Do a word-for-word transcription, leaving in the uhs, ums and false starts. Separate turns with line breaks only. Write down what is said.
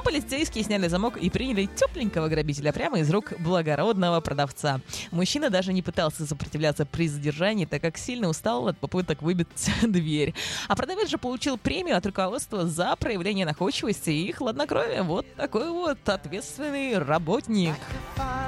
полицейские сняли замок и приняли тепленького грабителя прямо из рук благородного продавца. Мужчина даже не пытался сопротивляться при задержании, так как сильно устал от попыток выбить дверь. А продавец же получил премию от руководства за проявление находчивости и хладнокровия. Вот такой вот ответственный работник.